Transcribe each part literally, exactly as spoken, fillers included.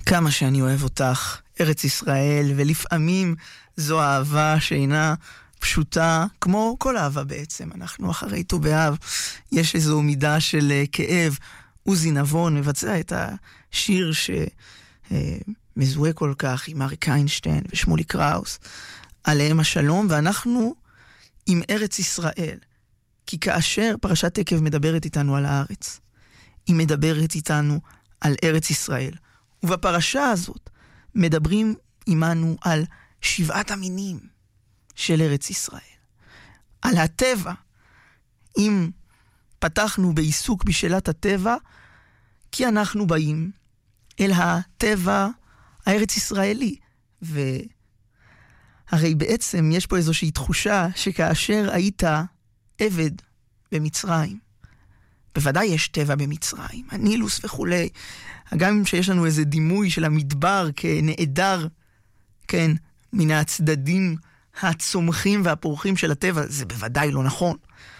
כמה שאני אוהב אותך, ארץ ישראל, ולפעמים זו אהבה שאינה פשוטה, כמו כל אהבה בעצם. אנחנו אחרי ט"ו באב, יש איזו מידה של כאב. עוזי נבון מבצע את השיר שמזוהה כל כך עם אריק איינשטיין ושמולי קראוס, עליהם השלום, ואנחנו עם ארץ ישראל. כי כאשר פרשת עקב מדברת איתנו על הארץ, היא מדברת איתנו על ארץ ישראל. ובפרשה הזאת מדברים עמנו על שבעת המינים של ארץ ישראל. על הטבע. אם פתחנו בעיסוק בשאלת הטבע, כי אנחנו באים אל הטבע הארץ ישראלי. והרי בעצם יש פה איזושהי תחושה שכאשר היית עבד במצרים, בוודאי יש טבע במצרים, הנילוס וכולי, גם שיש לנו איזה דימוי של המדבר כנעדר, כן, מן הצדדים הצומחים והפורחים של הטבע, זה בוודאי לא נכון.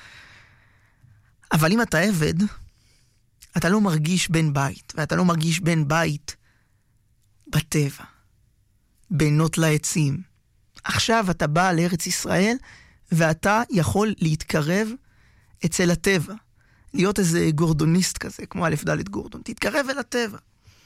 אבל אם אתה עבד, אתה לא מרגיש בן בית, ואתה לא מרגיש בן בית בטבע, בינות לעצים. עכשיו אתה בא לארץ ישראל, ואתה יכול להתקרב אצל הטבע. להיות איזה גורדוניסט כזה, כמו א' ד' גורדון. תתקרב אל הטבע.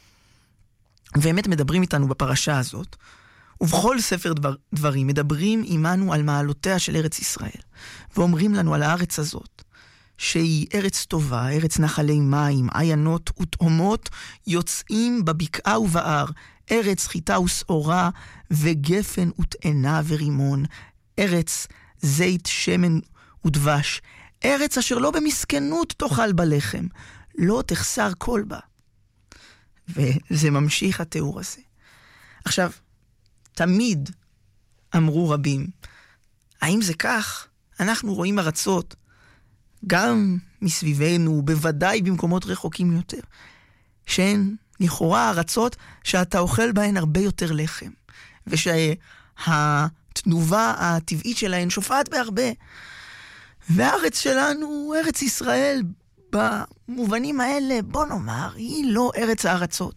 באמת מדברים איתנו בפרשה הזאת, ובכל ספר דבר, דברים מדברים עמנו על מעלותיה של ארץ ישראל, ואומרים לנו על הארץ הזאת, שהיא ארץ טובה, ארץ נחלי מים, עיינות ותהומות, יוצאים בבקעה ובער, ארץ חיטה ושעורה, וגפן ותאנה ורימון, ארץ זית שמן ודבש, ארץ אשר לא במסכנות תאכל בלחם, לא תחסר כל בה. וזה ממשיך התיאור הזה. עכשיו, תמיד אמרו רבים, האם זה כך? אנחנו רואים ארצות, גם מסביבנו, בוודאי במקומות רחוקים יותר, שהן לכאורה ארצות שאתה אוכל בהן הרבה יותר לחם, ושהתנובה הטבעית שלהן שופעת בהרבה. והארץ שלנו, ארץ ישראל, במובנים האלה, בוא נאמר, היא לא ארץ הארצות.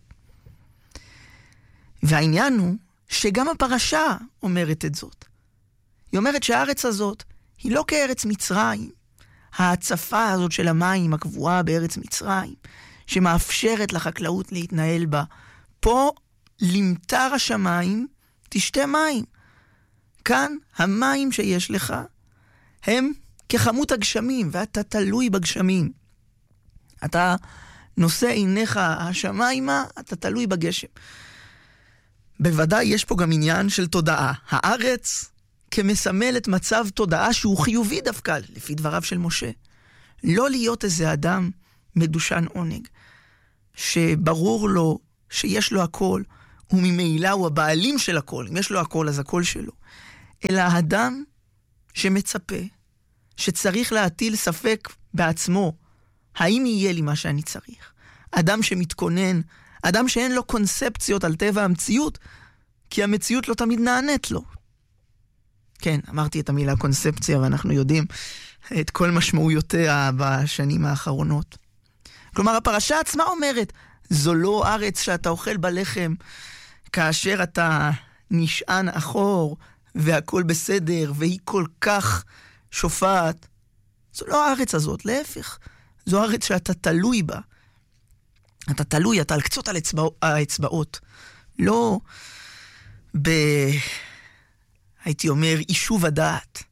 והעניין הוא שגם הפרשה אומרת את זאת. היא אומרת שהארץ הזאת היא לא כארץ מצרים, ההצפה הזאת של המים הקבועה בארץ מצרים, שמאפשרת לחקלאות להתנהל בה. פה למטר השמיים תשתה מים. כאן המים שיש לך הם כחמות הגשמים, ואתה תלוי בגשמים. אתה נושא עיניך השמיימה, אתה תלוי בגשם. בוודאי יש פה גם עניין של תודעה. הארץ כמסמלת מצב תודעה שהוא חיובי דווקא, לפי דבריו של משה. לא להיות איזה אדם מדושן עונג, שברור לו שיש לו הכל, וממילא הוא הבעלים של הכל. אם יש לו הכל, אז הכל שלו. אלא האדם שמצפה, שצריך להטיל ספק בעצמו, האם יהיה לי מה שאני צריך? אדם שמתכונן, אדם שאין לו קונספציות על טבע המציאות, כי המציאות לא תמיד נענית לו. כן, אמרתי את המילה קונספציה, ואנחנו יודעים את כל משמעויותיה בשנים האחרונות. כלומר, הפרשה עצמה אומרת, זו לא ארץ שאתה אוכל בלחם, כאשר אתה נשען אחור, והכל בסדר, והיא כל כך שופעת. זו לא הארץ הזאת, להפך. זו הארץ שאתה תלוי בה. אתה תלוי, אתה על קצות על אצבע, האצבעות. לא ב... הייתי אומר, יישוב הדעת.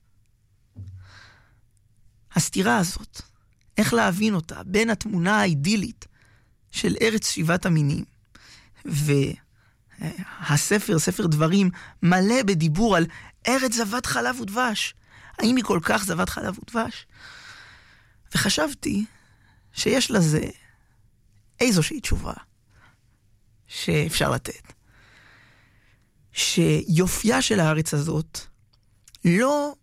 הסתירה הזאת, איך להבין אותה, בין התמונה האידילית של ארץ שבעת המינים, והספר, ספר דברים, מלא בדיבור על ארץ זבת חלב ודבש. האם היא כל כך זבת חלב ודבש? וחשבתי שיש לזה איזושהי תשובה שאפשר לתת. שיופייה של הארץ הזאת לא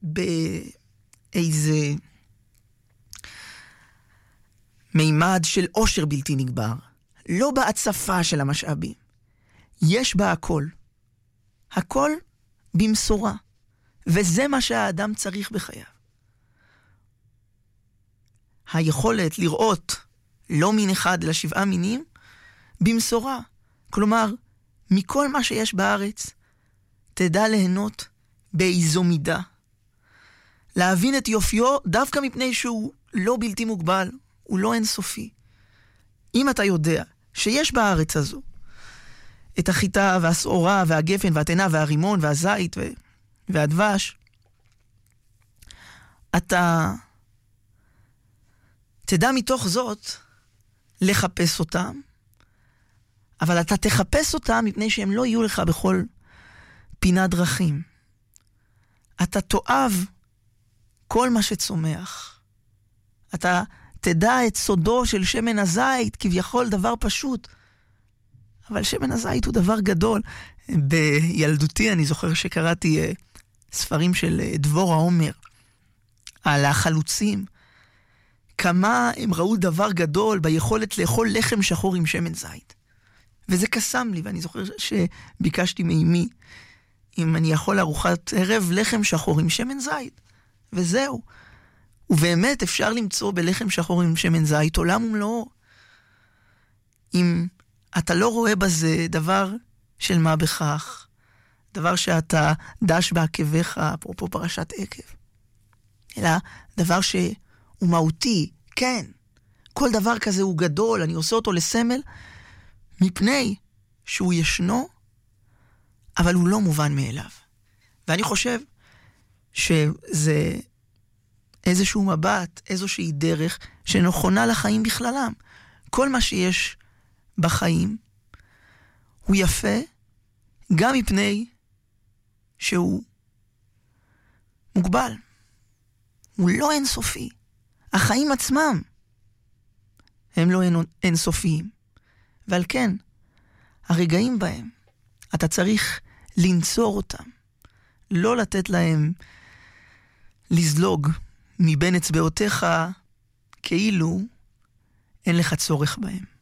באיזה מימד של עושר בלתי נגבר, לא בהצפה של המשאבים. יש בה הכל. הכל במשורה. וזה מה שהאדם צריך בחייו. היכולת לראות לא מין אחד אלא שבעה מינים, במשורה. כלומר, מכל מה שיש בארץ, תדע ליהנות באיזו מידה. להבין את יופיו דווקא מפני שהוא לא בלתי מוגבל, הוא לא אינסופי. אם אתה יודע שיש בארץ הזו את החיטה והסעורה והגפן והתנה והרימון והזית ו... והדבש, אתה תדע מתוך זאת לחפש אותם, אבל אתה תחפש אותם מפני שהם לא יהיו לך בכל פינת דרכים. אתה תאהב כל מה שצומח. אתה תדע את סודו של שמן הזית, כביכול דבר פשוט. אבל שמן הזית הוא דבר גדול. בילדותי אני זוכר שקראתי uh, ספרים של uh, דבור העומר, על החלוצים. כמה הם ראו דבר גדול ביכולת לאכול לחם שחור עם שמן זית. וזה קסם לי, ואני זוכר שביקשתי מאמי, אם אני יכול ארוחת ערב לחם שחור עם שמן זית. וזהו. ובאמת אפשר למצוא בלחם שחור עם שמן זית עולם ומלואו. אם אתה לא רואה בזה דבר של מה בכך, דבר שאתה דש בעקביך, אפרופו פרשת עקב, אלא דבר שהוא מהותי, כן. כל דבר כזה הוא גדול, אני עושה אותו לסמל, מפני שהוא ישנו, אבל הוא לא מובן מאליו. ואני חושב שזה איזשהו מבט, איזושהי דרך שנכונה לחיים בכללם. כל מה שיש בחיים הוא יפה, גם מפני שהוא מוגבל. הוא לא אינסופי. החיים עצמם הם לא אינסופיים. ועל כן, הרגעים בהם אתה צריך לנצור אותם, לא לתת להם לזלוג מבין אצבעותיך כאילו אין לך צורך בהם.